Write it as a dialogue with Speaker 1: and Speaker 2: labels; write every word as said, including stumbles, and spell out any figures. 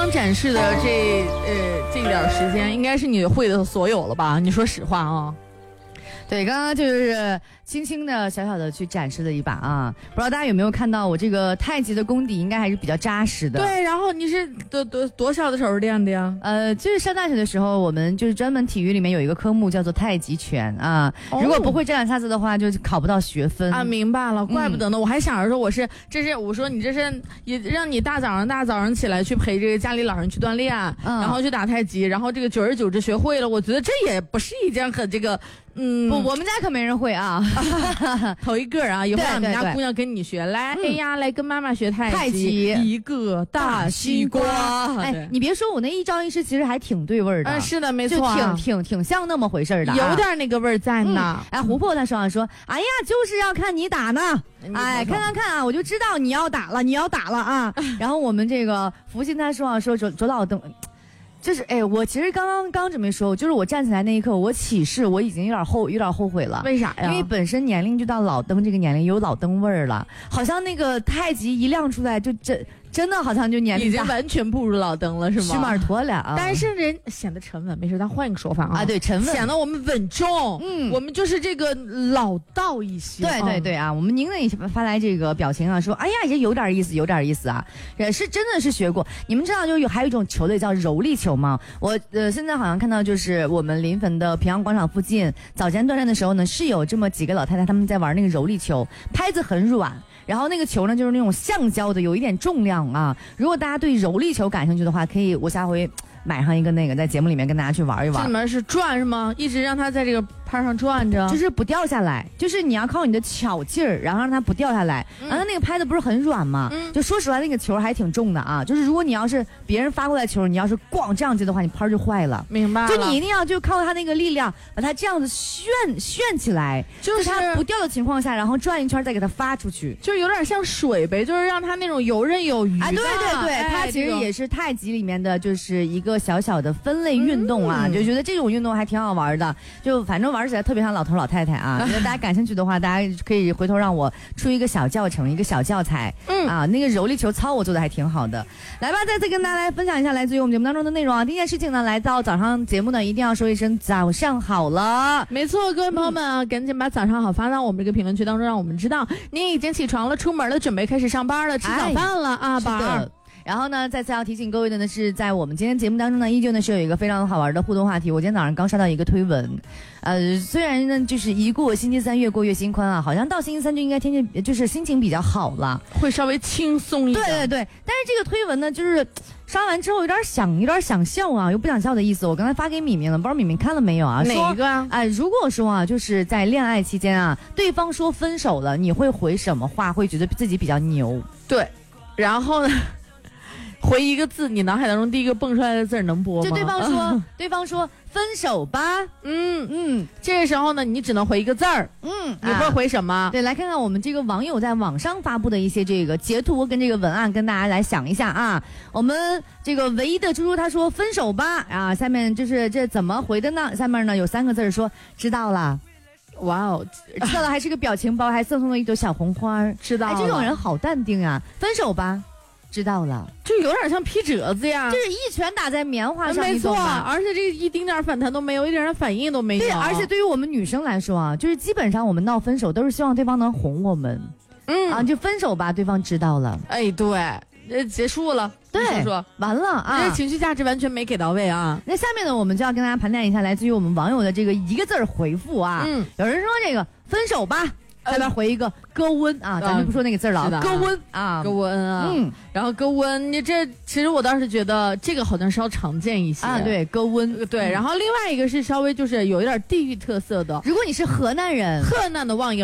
Speaker 1: 刚展示的这呃这点时间，应该是你会的所有了吧？你说实话啊。
Speaker 2: 对，刚刚就是轻轻的、小小的去展示了一把啊，不知道大家有没有看到我这个太极的功底应该还是比较扎实的。
Speaker 1: 对，然后你是多多多少的时候练的呀？
Speaker 2: 呃，就是上大学的时候，我们就是专门体育里面有一个科目叫做太极拳啊，哦、如果不会这两下子的话，就考不到学分
Speaker 1: 啊。明白了，怪不得呢，嗯、我还想着说我是这是我说你这是也让你大早上大早上起来去陪这个家里老人去锻炼，嗯、然后去打太极，然后这个久而久之学会了，我觉得这也不是一件很这个。嗯，
Speaker 2: 不，我们家可没人会啊，
Speaker 1: 头一个啊，以后我们家姑娘跟你学，来，哎呀，来跟妈妈学太极，太极一个大西瓜。
Speaker 2: 哎，你别说，我那一招一式其实还挺对味儿的。
Speaker 1: 嗯，是的，没错，
Speaker 2: 就挺挺挺像那么回事儿的，
Speaker 1: 有点那个味儿在呢。
Speaker 2: 哎，琥珀他说啊说，哎呀，就是要看你打呢，哎，看看看啊，我就知道你要打了，你要打了啊。然后我们这个福星他说啊说左左老登。就是哎，我其实刚刚刚准备说，就是我站起来那一刻，我起势，我已经有点后有点后悔了。
Speaker 1: 为啥呀？
Speaker 2: 因为本身年龄就到老登这个年龄，有老登味儿了，好像那个太极一亮出来，就真真的好像就年龄
Speaker 1: 已经完全步入老登了，是吗？
Speaker 2: 虚马脱了啊！
Speaker 1: 但是人显得沉稳，没事，咱换一个说法啊。
Speaker 2: 啊，对，沉稳，
Speaker 1: 显得我们稳重。嗯，我们就是这个老道一些。
Speaker 2: 对对对啊，我们宁也发来这个表情啊，说，哎呀，也有点意思，有点意思啊，也是真的是学过。你们知道就有还有一种球类叫柔力球吗？我呃现在好像看到就是我们临汾的平阳广场附近早间锻炼的时候呢，是有这么几个老太太他们在玩那个柔力球，拍子很软。然后那个球呢，就是那种橡胶的，有一点重量啊。如果大家对柔力球感兴趣的话，可以我下回买上一个那个，在节目里面跟大家去玩一玩。
Speaker 1: 这里面是转是吗？一直让它在这个拍上转着，
Speaker 2: 就是不掉下来，就是你要靠你的巧劲儿，然后让它不掉下来。嗯、然后那个拍的不是很软吗？嗯、就说实话，那个球还挺重的啊。就是如果你要是别人发过来球，你要是咣这样接的话，你拍就坏了。
Speaker 1: 明白了。
Speaker 2: 就你一定要就靠它那个力量，把它这样子旋旋起来，就是它不掉的情况下，然后转一圈再给它发出去，
Speaker 1: 就有点像水呗，就是让它那种游刃有余。
Speaker 2: 啊，对对对，哎、它其实也是太极里面的就是一个小小的分类运动啊，嗯、就觉得这种运动还挺好玩的，就反正玩起来特别像老头老太太啊。如果大家感兴趣的话，大家可以回头让我出一个小教程，一个小教材。嗯啊，那个柔力球操我做的还挺好的。来吧，再次跟大家来分享一下来自于我们节目当中的内容啊。第一件事情呢，来到早上节目呢，一定要说一声早上好了。
Speaker 1: 没错，各位朋友们啊，嗯、赶紧把早上好发到我们这个评论区当中，让我们知道您已经起床了，出门了，准备开始上班了，吃早饭了、哎、啊，宝儿。
Speaker 2: 然后呢，再次要提醒各位的呢是，在我们今天节目当中呢，依旧呢是有一个非常好玩的互动话题。我今天早上刚刷到一个推文，呃，虽然呢就是一过星期三越过越心宽啊，好像到星期三就应该天气就是心情比较好了，
Speaker 1: 会稍微轻松一点。
Speaker 2: 对对对，但是这个推文呢，就是刷完之后有点想有点想笑啊，又不想笑的意思。我刚才发给敏敏了，不知道敏敏看了没有啊？
Speaker 1: 哪一个啊？
Speaker 2: 哎、呃，如果说啊，就是在恋爱期间啊，对方说分手了，你会回什么话？会觉得自己比较牛？
Speaker 1: 对，然后呢？回一个字，你脑海当中第一个蹦出来的字能播吗？
Speaker 2: 就对方说，对方说分手吧。
Speaker 1: 嗯嗯，这个时候呢，你只能回一个字儿。嗯，你会回什么、啊？
Speaker 2: 对，来看看我们这个网友在网上发布的一些这个截图跟这个文案，跟大家来想一下啊。我们这个唯一的猪猪他说分手吧啊，下面就是这怎么回的呢？下面呢有三个字说知道了。哇哦，知道了，还是个表情包，还赠送了一朵小红花。
Speaker 1: 知道了，
Speaker 2: 哎，这种人好淡定啊。分手吧。知道了，
Speaker 1: 就有点像劈褶子呀，
Speaker 2: 就是一拳打在棉花上，
Speaker 1: 没错，而且这一丁点反弹都没有，一点反应都没有。
Speaker 2: 对，而且对于我们女生来说啊，就是基本上我们闹分手都是希望对方能哄我们，嗯啊，就分手吧，对方知道了，
Speaker 1: 哎，对，呃，结束了，
Speaker 2: 对，
Speaker 1: 说说
Speaker 2: 完了啊，
Speaker 1: 这情绪价值完全没给到位啊。
Speaker 2: 那下面呢，我们就要跟大家盘点一下来自于我们网友的这个一个字回复啊，嗯，有人说这个分手吧。下边回一个高温啊，咱就不说那个字了，高温啊，
Speaker 1: 高温啊，嗯，然后高温，你这其实我倒是觉得这个好像稍常见一些
Speaker 2: 啊，对，高温，
Speaker 1: 对，然后另外一个是稍微就是有一点地域特色的，
Speaker 2: 如果你是河南人，
Speaker 1: 河南的网友。